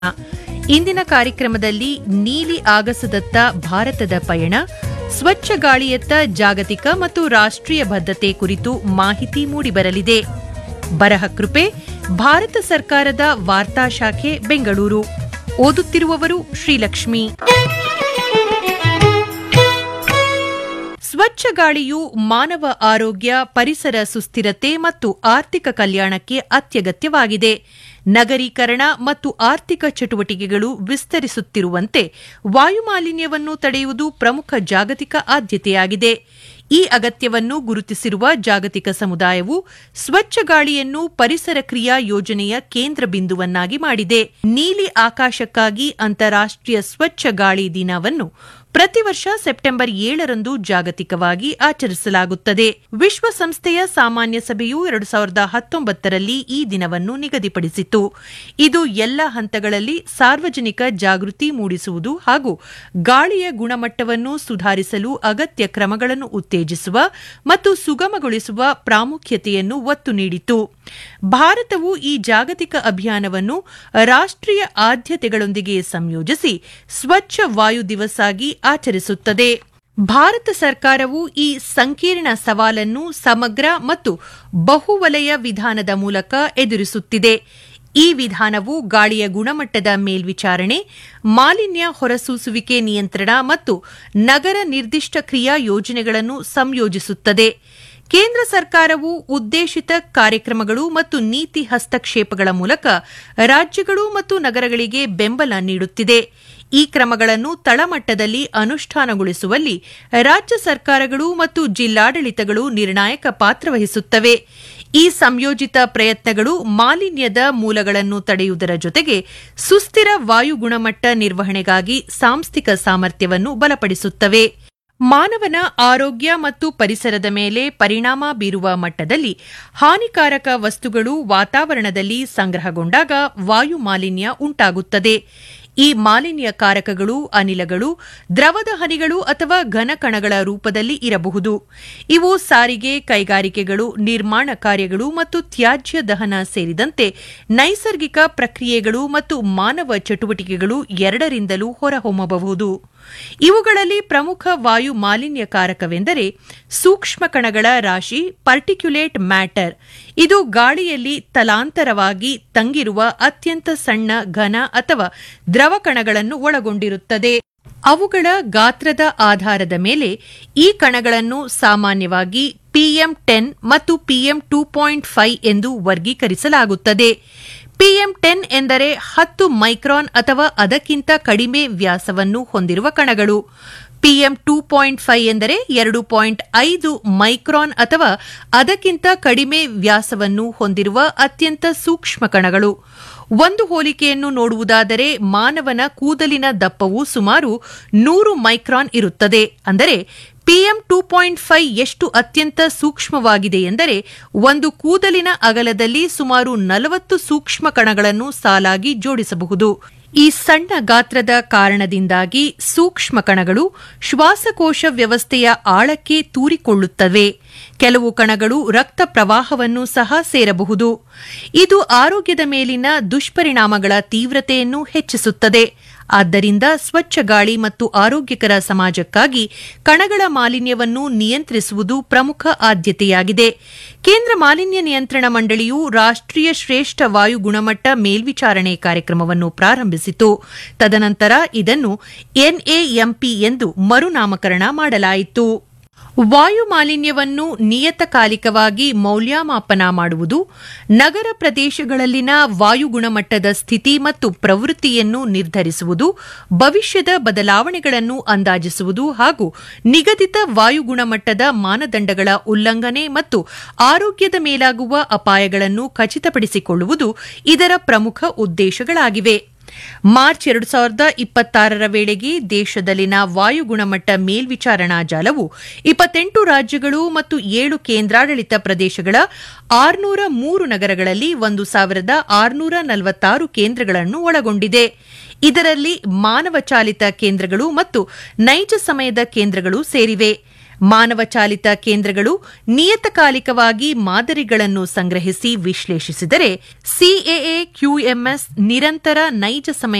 ಇಂದಿನ ಕಾರ್ಯಕ್ರಮದಲ್ಲಿ ನೀಲಿ ಆಗಸದತ್ತ ಭಾರತದ ಪಯಣ, ಸ್ವಚ್ಛ ಗಾಳಿಯತ್ತ ಜಾಗತಿಕ ಮತ್ತು ರಾಷ್ಟ್ರೀಯ ಬದ್ಧತೆ ಕುರಿತು ಮಾಹಿತಿ ಮೂಡಿಬರಲಿದೆ. ಬರಹ ಕೃಪೆ ಭಾರತ ಸರ್ಕಾರದ ವಾರ್ತಾ ಶಾಖೆ ಬೆಂಗಳೂರು. ಓದುತ್ತಿರುವವರು ಶ್ರೀಲಕ್ಷ್ಮಿ. ಸ್ವಚ್ಛ ಗಾಳಿಯು ಮಾನವ ಆರೋಗ್ಯ, ಪರಿಸರ ಸುಸ್ಥಿರತೆ ಮತ್ತು ಆರ್ಥಿಕ ಕಲ್ಯಾಣಕ್ಕೆ ಅತ್ಯಗತ್ಯವಾಗಿದೆ. ನಗರೀಕರಣ ಮತ್ತು ಆರ್ಥಿಕ ಚಟುವಟಿಕೆಗಳು ವಿಸ್ತರಿಸುತ್ತಿರುವಂತೆ ವಾಯುಮಾಲಿನ್ಯವನ್ನು ತಡೆಯುವುದು ಪ್ರಮುಖ ಜಾಗತಿಕ ಆದ್ಯತೆಯಾಗಿದೆ. ಈ ಅಗತ್ಯವನ್ನು ಗುರುತಿಸಿರುವ ಜಾಗತಿಕ ಸಮುದಾಯವು ಸ್ವಚ್ಛ ಗಾಳಿಯನ್ನು ಪರಿಸರ ಕ್ರಿಯಾ ಯೋಜನೆಯ ಕೇಂದ್ರ ಬಿಂದುವನ್ನಾಗಿ ಮಾಡಿದೆ. ನೀಲಿ ಆಕಾಶಕ್ಕಾಗಿ ಅಂತಾರಾಷ್ಟ್ರೀಯ ಸ್ವಚ್ಛ ಗಾಳಿ ದಿನವನ್ನು ಪ್ರತಿ ವರ್ಷ ಸೆಪ್ಟೆಂಬರ್ 7ರಂದು ಜಾಗತಿಕವಾಗಿ ಆಚರಿಸಲಾಗುತ್ತದೆ. ವಿಶ್ವಸಂಸ್ಥೆಯ ಸಾಮಾನ್ಯ ಸಭೆಯು 2019ರಲ್ಲಿ ಈ ದಿನವನ್ನು ನಿಗದಿಪಡಿಸಿತು. ಇದು ಎಲ್ಲ ಹಂತಗಳಲ್ಲಿ ಸಾರ್ವಜನಿಕ ಜಾಗೃತಿ ಮೂಡಿಸುವುದು ಹಾಗೂ ಗಾಳಿಯ ಗುಣಮಟ್ಟವನ್ನು ಸುಧಾರಿಸಲು ಅಗತ್ಯ ಕ್ರಮಗಳನ್ನು ಉತ್ತೇಜಿಸುವ ಮತ್ತು ಸುಗಮಗೊಳಿಸುವ ಪ್ರಾಮುಖ್ಯತೆಯನ್ನು ಒತ್ತು ನೀಡಿತು. ಭಾರತವು ಈ ಜಾಗತಿಕ ಅಭಿಯಾನವನ್ನು ರಾಷ್ಟ್ರೀಯ ಆದ್ಯತೆಗಳೊಂದಿಗೆ ಸಂಯೋಜಿಸಿ ಸ್ವಚ್ಛ ವಾಯು ದಿವಸ ಆಗಿ ಆಚರಿಸುತ್ತದೆ. ಭಾರತ ಸರ್ಕಾರವು ಈ ಸಂಕೀರ್ಣ ಸವಾಲನ್ನು ಸಮಗ್ರ ಮತ್ತು ಬಹುವಲಯ ವಿಧಾನದ ಮೂಲಕ ಎದುರಿಸುತ್ತಿದೆ. ಈ ವಿಧಾನವು ಗಾಳಿಯ ಗುಣಮಟ್ಟದ ಮೇಲ್ವಿಚಾರಣೆ, ಮಾಲಿನ್ಯ ಹೊರಸೂಸುವಿಕೆ ನಿಯಂತ್ರಣ ಮತ್ತು ನಗರ ನಿರ್ದಿಷ್ಟ ಕ್ರಿಯಾ ಯೋಜನೆಗಳನ್ನು ಸಂಯೋಜಿಸುತ್ತದೆ. ಕೇಂದ್ರ ಸರ್ಕಾರವು ಉದ್ದೇಶಿತ ಕಾರ್ಯಕ್ರಮಗಳು ಮತ್ತು ನೀತಿ ಹಸ್ತಕ್ಷೇಪಗಳ ಮೂಲಕ ರಾಜ್ಯಗಳು ಮತ್ತು ನಗರಗಳಿಗೆ ಬೆಂಬಲ ನೀಡುತ್ತಿದೆ. ಈ ಕ್ರಮಗಳನ್ನು ತಳಮಟ್ಟದಲ್ಲಿ ಅನುಷ್ಠಾನಗೊಳಿಸುವಲ್ಲಿ ರಾಜ್ಯ ಸರ್ಕಾರಗಳು ಮತ್ತು ಜಿಲ್ಲಾಡಳಿತಗಳು ನಿರ್ಣಾಯಕ ಪಾತ್ರ ವಹಿಸುತ್ತವೆ. ಈ ಸಂಯೋಜಿತ ಪ್ರಯತ್ನಗಳು ಮಾಲಿನ್ಯದ ಮೂಲಗಳನ್ನು ತಡೆಯುವುದರ ಜೊತೆಗೆ ಸುಸ್ಥಿರ ವಾಯು ಗುಣಮಟ್ಟ ನಿರ್ವಹಣೆಗಾಗಿ ಸಾಂಸ್ಥಿಕ ಸಾಮರ್ಥ್ಯವನ್ನು ಬಲಪಡಿಸುತ್ತವೆ. ಮಾನವನ ಆರೋಗ್ಯ ಮತ್ತು ಪರಿಸರದ ಮೇಲೆ ಪರಿಣಾಮ ಬೀರುವ ಮಟ್ಟದಲ್ಲಿ ಹಾನಿಕಾರಕ ವಸ್ತುಗಳು ವಾತಾವರಣದಲ್ಲಿ ಸಂಗ್ರಹಗೊಂಡಾಗ ವಾಯು ಮಾಲಿನ್ಯ ಉಂಟಾಗುತ್ತದೆ. ಈ ಮಾಲಿನ್ಯಕಾರಕಗಳು ಅನಿಲಗಳು, ದ್ರವದ ಹನಿಗಳು ಅಥವಾ ಘನಕಣಗಳ ರೂಪದಲ್ಲಿ ಇರಬಹುದು. ಇವು ಸಾರಿಗೆ, ಕೈಗಾರಿಕೆಗಳು, ನಿರ್ಮಾಣ ಕಾರ್ಯಗಳು ಮತ್ತು ತ್ಯಾಜ್ಯ ದಹನ ಸೇರಿದಂತೆ ನೈಸರ್ಗಿಕ ಪ್ರಕ್ರಿಯೆಗಳು ಮತ್ತು ಮಾನವ ಚಟುವಟಿಕೆಗಳು ಎರಡರಿಂದಲೂ ಹೊರಹೊಮ್ಮಬಹುದು. ಇವುಗಳಲ್ಲಿ ಪ್ರಮುಖ ವಾಯು ಮಾಲಿನ್ಯಕಾರಕವೆಂದರೆ ಸೂಕ್ಷ್ಮ ಕಣಗಳ ರಾಶಿ, ಪಾರ್ಟಿಕ್ಯುಲೇಟ್ ಮ್ಯಾಟರ್. ಇದು ಗಾಳಿಯಲ್ಲಿ ತಲಾಂತರವಾಗಿ ತಂಗಿರುವ ಅತ್ಯಂತ ಸಣ್ಣ ಘನ ಅಥವಾ ದ್ರವ ಕಣಗಳನ್ನು ಒಳಗೊಂಡಿರುತ್ತದೆ. ಅವುಗಳ ಗಾತ್ರದ ಆಧಾರದ ಮೇಲೆ ಈ ಕಣಗಳನ್ನು ಸಾಮಾನ್ಯವಾಗಿ PM10 ಮತ್ತು PM2.5 ಎಂದು ವರ್ಗೀಕರಿಸಲಾಗುತ್ತದೆ. PM10 ಎಂದರೆ 10 ಮೈಕ್ರಾನ್ ಅಥವಾ ಅದಕ್ಕಿಂತ ಕಡಿಮೆ ವ್ಯಾಸವನ್ನು ಹೊಂದಿರುವ ಕಣಗಳು. PM2.5 ಎಂದರೆ 2.5 ಮೈಕ್ರಾನ್ ಅಥವಾ ಅದಕ್ಕಿಂತ ಕಡಿಮೆ ವ್ಯಾಸವನ್ನು ಹೊಂದಿರುವ ಅತ್ಯಂತ ಸೂಕ್ಷ್ಮ ಕಣಗಳು. ಒಂದು ಹೋಲಿಕೆಯನ್ನು ನೋಡುವುದಾದರೆ ಮಾನವನ ಕೂದಲಿನ ದಪ್ಪವು ಸುಮಾರು 100 ಮೈಕ್ರಾನ್ ಇರುತ್ತದೆ. ಅಂದರೆ PM2.5 ಎಷ್ಟು ಅತ್ಯಂತ ಸೂಕ್ಷ್ಮವಾಗಿದೆ ಎಂದರೆ ಒಂದು ಕೂದಲಿನ ಅಗಲದಲ್ಲಿ ಸುಮಾರು 40 ಸೂಕ್ಷ್ಮ ಕಣಗಳನ್ನು ಸಾಲಾಗಿ ಜೋಡಿಸಬಹುದು. ಈ ಸಣ್ಣ ಗಾತ್ರದ ಕಾರಣದಿಂದಾಗಿ ಸೂಕ್ಷ್ಮ ಕಣಗಳು ಶ್ವಾಸಕೋಶ ವ್ಯವಸ್ಥೆಯ ಆಳಕ್ಕೆ ತೂರಿಕೊಳ್ಳುತ್ತವೆ. ಕೆಲವು ಕಣಗಳು ರಕ್ತ ಪ್ರವಾಹವನ್ನು ಸಹ ಸೇರಬಹುದು. ಇದು ಆರೋಗ್ಯದ ಮೇಲಿನ ದುಷ್ಪರಿಣಾಮಗಳ ತೀವ್ರತೆಯನ್ನು ಹೆಚ್ಚಿಸುತ್ತದೆ. ಆದ್ದರಿಂದ ಸ್ವಚ್ಛ ಗಾಳಿ ಮತ್ತು ಆರೋಗ್ಯಕರ ಸಮಾಜಕ್ಕಾಗಿ ಕಣಗಳ ಮಾಲಿನ್ಯವನ್ನು ನಿಯಂತ್ರಿಸುವುದು ಪ್ರಮುಖ ಆದ್ಯತೆಯಾಗಿದೆ. ಕೇಂದ್ರ ಮಾಲಿನ್ಯ ನಿಯಂತ್ರಣ ಮಂಡಳಿಯು ರಾಷ್ಟ್ರೀಯ ಶ್ರೇಷ್ಠ ವಾಯು ಗುಣಮಟ್ಟ ಮೇಲ್ವಿಚಾರಣೆ ಕಾರ್ಯಕ್ರಮವನ್ನು ಪ್ರಾರಂಭಿಸಿತು. ತದನಂತರ ಇದನ್ನು NAMP ಎಂದು ಮರುನಾಮಕರಣ ಮಾಡಲಾಯಿತು. ವಾಯು ಮಾಲಿನ್ಯವನ್ನು ನಿಯತಕಾಲಿಕವಾಗಿ ಮೌಲ್ಯಮಾಪನ ಮಾಡುವುದು, ನಗರ ಪ್ರದೇಶಗಳಲ್ಲಿನ ವಾಯು ಗುಣಮಟ್ಟದ ಸ್ಥಿತಿ ಮತ್ತು ಪ್ರವೃತ್ತಿಯನ್ನು ನಿರ್ಧರಿಸುವುದು, ಭವಿಷ್ಯದ ಬದಲಾವಣೆಗಳನ್ನು ಅಂದಾಜಿಸುವುದು ಹಾಗೂ ನಿಗದಿತ ವಾಯು ಗುಣಮಟ್ಟದ ಮಾನದಂಡಗಳ ಉಲ್ಲಂಘನೆ ಮತ್ತು ಆರೋಗ್ಯದ ಮೇಲಾಗುವ ಅಪಾಯಗಳನ್ನು ಖಚಿತಪಡಿಸಿಕೊಳ್ಳುವುದು ಇದರ ಪ್ರಮುಖ ಉದ್ದೇಶಗಳಾಗಿವೆ. ಮಾರ್ಚ್ 2026ರ ವೇಳೆಗೆ ದೇಶದಲ್ಲಿನ ವಾಯು ಗುಣಮಟ್ಟ ಮೇಲ್ವಿಚಾರಣಾ ಜಾಲವು 28 ರಾಜ್ಯಗಳು ಮತ್ತು 7 ಕೇಂದ್ರಾಡಳಿತ ಪ್ರದೇಶಗಳ 603 ನಗರಗಳಲ್ಲಿ 1646 ಕೇಂದ್ರಗಳನ್ನು ಒಳಗೊಂಡಿದೆ. ಇದರಲ್ಲಿ ಮಾನವ ಚಾಲಿತ ಕೇಂದ್ರಗಳು ಮತ್ತು ನೈಜ ಸಮಯದ ಕೇಂದ್ರಗಳು ಸೇರಿವೆ. ಮಾನವ ಚಾಲಿತ ಕೇಂದ್ರಗಳು ನಿಯತಕಾಲಿಕವಾಗಿ ಮಾದರಿಗಳನ್ನು ಸಂಗ್ರಹಿಸಿ ವಿಶ್ಲೇಷಿಸಿದರೆ ಸಿಎಎ ಕ್ಯೂಎಂಎಸ್ ನಿರಂತರ ನೈಜ ಸಮಯ